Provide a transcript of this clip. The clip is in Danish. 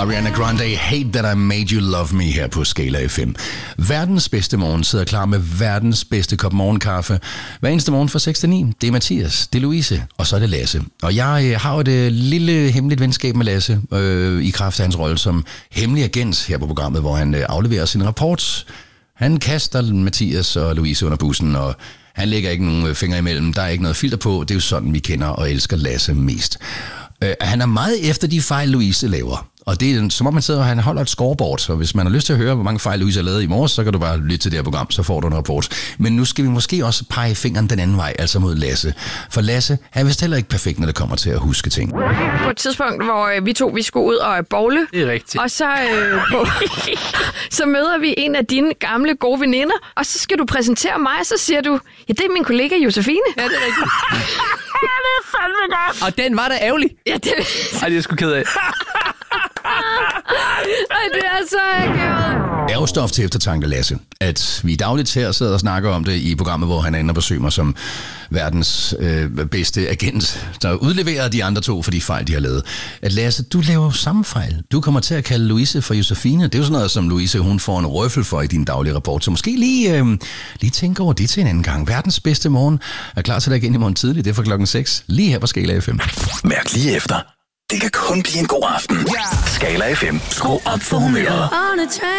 Ariana Grande, Hate That I Made You Love Me her på Skala FM. Verdens bedste morgen sidder klar med verdens bedste kop morgenkaffe. Hver eneste morgen fra 6 til 9. Det er Mathias, det er Louise, og så er det Lasse. Og jeg har et lille hemmeligt venskab med Lasse i kraft af hans rolle som hemmelig agent her på programmet, hvor han afleverer sin rapport. Han kaster Mathias og Louise under bussen, og han lægger ikke nogen fingre imellem. Der er ikke noget filter på. Det er jo sådan, vi kender og elsker Lasse mest. Han er meget efter de fejl, Louise laver. Og det er som om man sidder og han holder et scoreboard. Så hvis man har lyst til at høre, hvor mange fejl Louise har lavet i morges, så kan du bare lytte til det her program, så får du en rapport. Men nu skal vi måske også pege fingeren den anden vej, altså mod Lasse. For Lasse, han er vist heller ikke perfekt, når det kommer til at huske ting. På et tidspunkt, hvor vi skulle ud og bowle. Det er rigtigt. Og så, så møder vi en af dine gamle gode veninder, og så skal du præsentere mig, og så siger du, ja, det er min kollega Josefine. Ja, det er rigtigt. Det er fandme godt. Og den var da ærgerlig. Ja, det Ej, det er sgu ked af. Ej, det er så akavet. Ærgestof til eftertanke, Lasse, at vi dagligt her sidder og snakker om det i programmet, hvor han er inde og besøger mig som verdens bedste agent, der udleverer de andre to for de fejl, de har lavet. At Lasse, du laver jo samme fejl. Du kommer til at kalde Louise for Josefine. Det er jo sådan noget, som Louise hun får en røffel for i din daglige rapport. Så måske lige tænke over det til en anden gang. Verdens bedste morgen er klar til dig igen i morgen tidlig. Det er fra klokken 6, lige her på Skala FM. Mærk lige efter. Det kan kun blive en god aften. Skala FM. Skru op for humøret.